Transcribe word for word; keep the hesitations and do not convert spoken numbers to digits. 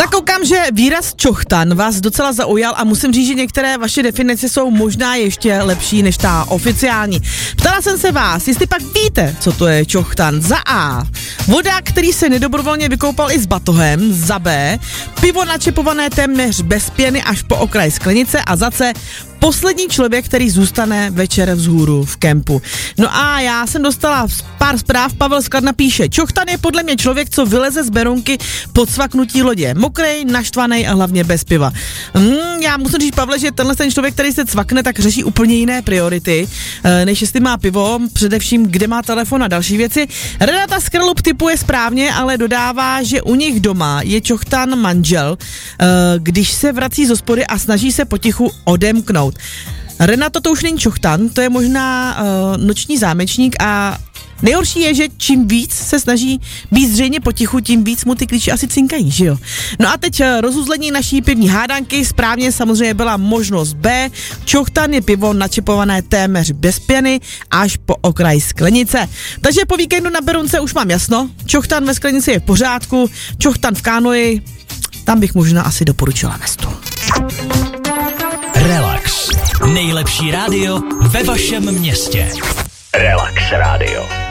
Tak koukám, že výraz čochtan vás docela zaujal a musím říct, že některé vaše definice jsou možná ještě lepší než ta oficiální. Ptala jsem se vás, jestli pak víte, co to je čochtan. Za A. Voda, který se nedobrovolně vykoupal i s batohem. Za B. Pivo načepované téměř bez pěny až po okraj sklenice. A za C. Poslední člověk, který zůstane večer vzhůru v kempu. No a já jsem dostala pár zpráv. Pavel Skladna píše: čochtan je podle mě člověk, co vyleze z berunky pod svaknutí lodě. Mokrej, naštvanej a hlavně bez piva. Hmm, já musím říct, Pavle, že tenhle ten člověk, který se cvakne, tak řeší úplně jiné priority, než jestli má pivo, především kde má telefon a další věci. Renata Skrlup typuje správně, ale dodává, že u nich doma je čochtan manžel, když se vrací z hospody a snaží se potichu odemknout. Renato, to už není čochtan, to je možná uh, noční zámečník a nejhorší je, že čím víc se snaží být zřejmě potichu, tím víc mu ty klíče asi cinkají, že jo? No a teď rozuzlení naší pivní hádanky, správně samozřejmě byla možnost B. Čochtan je pivo načepované téměř bez pěny až po okraj sklenice. Takže po víkendu na Berunce už mám jasno, čochtan ve sklenici je v pořádku, čochtan v kánoji, tam bych možná asi doporučila Vestu. Relax. Nejlepší rádio ve vašem městě. Relax Radio.